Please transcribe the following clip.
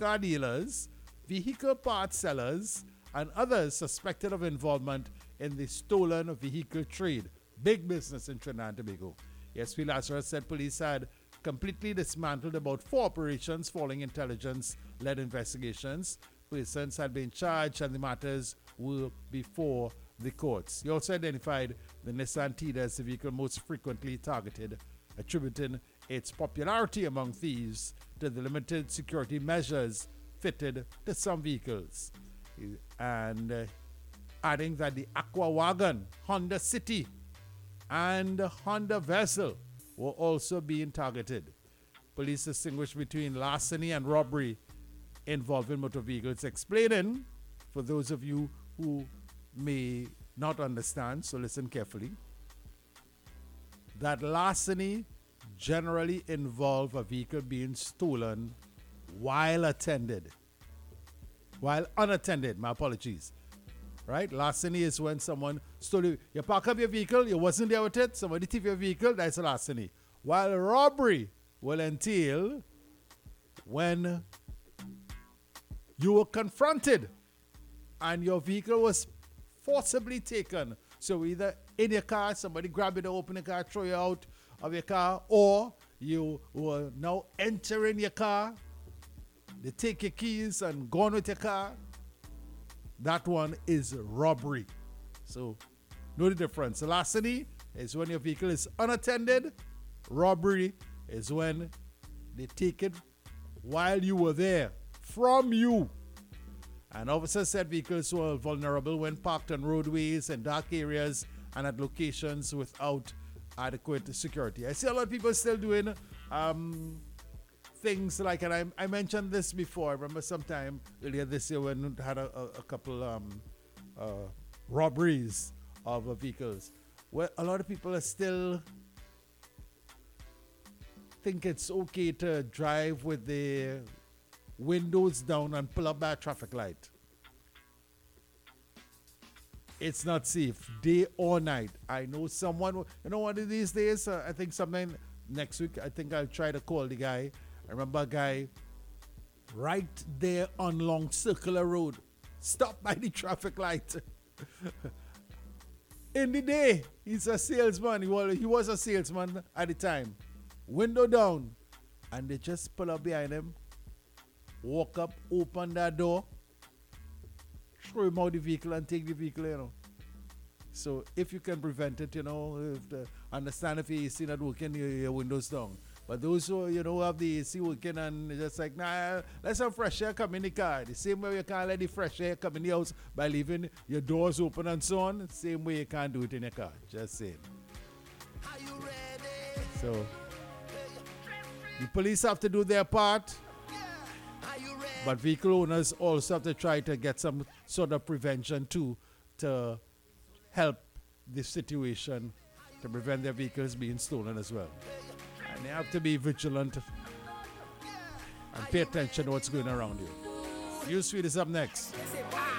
car dealers, vehicle part sellers, and others suspected of involvement in the stolen vehicle trade. Big business in Trinidad and Tobago. ASP Lazarus said police had completely dismantled about 4 operations following intelligence-led investigations. Persons had been charged and the matters were before the courts. He also identified the Nissan Tiida as the vehicle most frequently targeted, attributing its popularity among thieves to the limited security measures fitted to some vehicles. And adding that the Aqua Wagon, Honda City, and Honda Vessel were also being targeted. Police distinguished between larceny and robbery involving motor vehicles, explaining, for those of you who may not understand, so listen carefully, that larceny generally involve a vehicle being stolen while unattended, my apologies. Right? Larceny is when someone stole you. You park up your vehicle, you wasn't there with it, somebody thief your vehicle, that's a larceny. While robbery will entail when you were confronted and your vehicle was forcibly taken. So either in your car, somebody grab it, open the car, throw you out of your car, or you were now entering your car, they take your keys and go on with your car. That one is robbery. So know the difference. Larceny is when your vehicle is unattended. Robbery is when they take it while you were there, from you. And officers said vehicles were vulnerable when parked on roadways and dark areas and at locations without adequate security. I see a lot of people still doing things like, and I mentioned this before. I remember sometime earlier this year when we had a couple robberies of vehicles, where a lot of people are still think it's okay to drive with the windows down and pull up by a traffic light. It's not safe, day or night. I know someone, one of these days, I think sometime next week, I think I'll try to call the guy. I remember a guy right there on Long Circular Road, stopped by the traffic light. In the day, he's a salesman. He was a salesman at the time. Window down. And they just pull up behind him, walk up, open that door, throw him out the vehicle and take the vehicle, So if you can prevent it, understand if the AC not working, your windows down. But those who, have the AC working and just like, nah, let's have fresh air come in the car. The same way you can't let the fresh air come in the house by leaving your doors open and so on. Same way you can't do it in your car. Just saying. Are you ready? So, the police have to do their part. But vehicle owners also have to try to get some sort of prevention too to help this situation to prevent their vehicles being stolen as well. And they have to be vigilant and pay attention to what's going around you. Newsfeed is up next.